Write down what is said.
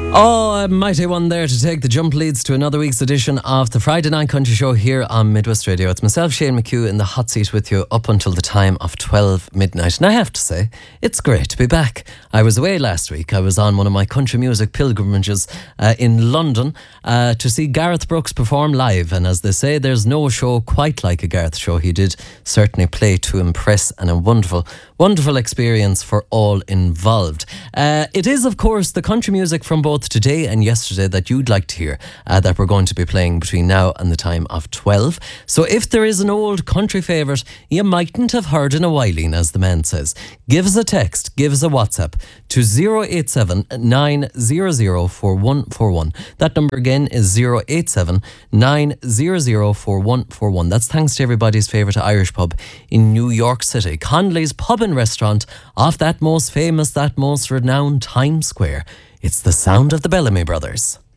Oh, a mighty one there to take the jump leads to another week's edition of the Friday Night Country Show here on Midwest Radio. It's myself, Shane McHugh, in the hot seat with you up until the time of 12 midnight. And I have to say, it's great to be back. I was away last week. I was on one of my country music pilgrimages in London to see Gareth Brooks perform live. And as they say, there's no show quite like a Gareth show. He did certainly play to impress, and a wonderful, wonderful experience for all involved. It is, of course, the country music from both today and yesterday that you'd like to hear that we're going to be playing between now and the time of 12. So if there is an old country favourite you mightn't have heard in a whiling, as the man says, give us a text, give us a WhatsApp to 087 900 4141. That number again is 087 900 4141. That's thanks to everybody's favourite Irish pub in New York City, Conley's Pub and Restaurant, off that most famous, that most renowned Times Square. It's the sound of the Bellamy Brothers.